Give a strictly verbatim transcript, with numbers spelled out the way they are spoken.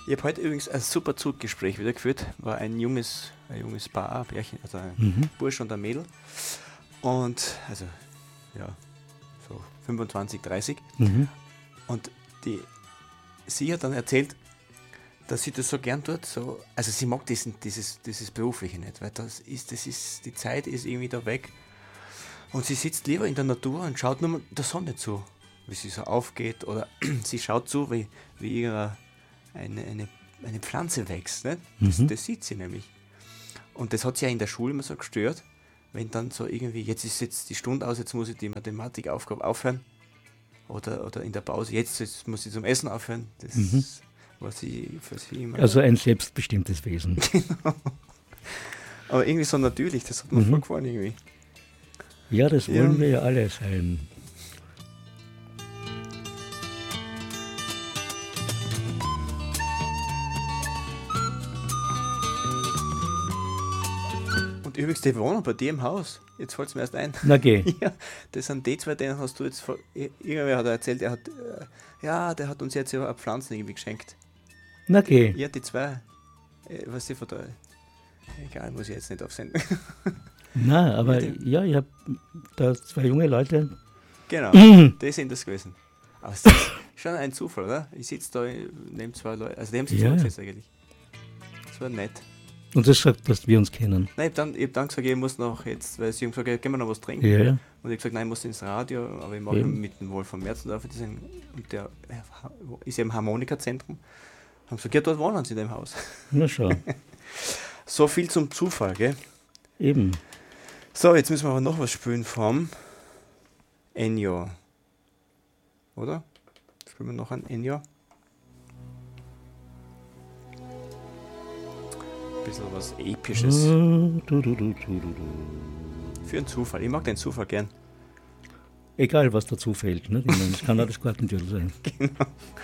Ich habe heute übrigens ein super Zuggespräch wieder geführt. War ein junges, ein junges Paar, ein Pärchen, also ein Mhm. Bursch und ein Mädel. Und, also, ja, so fünfundzwanzig, dreißig. Mhm. Und die, sie hat dann erzählt, dass sie das so gern tut, so, also sie mag diesen, dieses, dieses Berufliche nicht, weil das ist, das ist, die Zeit ist irgendwie da weg. Und sie sitzt lieber in der Natur und schaut nur der Sonne zu, wie sie so aufgeht, oder sie schaut zu, wie, wie ihre, eine, eine, eine Pflanze wächst. Nicht? Das, Mhm. das sieht sie nämlich. Und das hat sie ja in der Schule immer so gestört, wenn dann so irgendwie, jetzt ist jetzt die Stunde aus, jetzt muss ich die Mathematikaufgabe aufhören. Oder, oder in der Pause, jetzt, jetzt muss ich zum Essen aufhören. Das Mhm. war sie für sie immer. Also ein selbstbestimmtes Wesen. Aber irgendwie so natürlich, das hat mir Mhm. voll gefallen irgendwie. Ja, das Ja. wollen wir ja alle sein. Und übrigens, die wohnen bei dir im Haus. Jetzt fällt es mir erst ein. Na geh. Ja, das sind die zwei, denen hast du jetzt, vor- irgendwer hat er erzählt, er hat, äh, ja, der hat uns jetzt ja Pflanzen irgendwie geschenkt. Na geh. Ja, die zwei. Äh, Was ich von da. Egal, muss ich jetzt nicht aufsenden. Na, aber Ja, ja, ich habe da zwei junge Leute. Genau, die sind das gewesen. Aber es ist schon ein Zufall, oder? Ich sitze da neben zwei Leuten, also die haben sich Ja. vorgesetzt eigentlich. Das war nett. Und das sagt, dass wir uns kennen. Nein, ich habe dann, ich hab dann gesagt, ich muss noch jetzt, weil sie haben gesagt, ja, gehen wir noch was trinken. Ja, ja. Und ich habe gesagt, nein, ich muss ins Radio, aber ich mache Eben. mit dem Wolf von Merzendorf, diesen, und der ist ja im Harmonikazentrum. Haben gesagt, ja, dort wohnen sie in dem Haus. Na schau. So viel zum Zufall, gell? Eben. So, jetzt müssen wir aber noch was spielen vom Ennio. Oder? Spielen wir noch ein Ennio? Ein bisschen was Episches. Du, du, du, du, du, du. Für einen Zufall. Ich mag den Zufall gern. Egal, was dazu fällt. Ne? Ich meine, es kann auch das Gartentürl sein. Genau.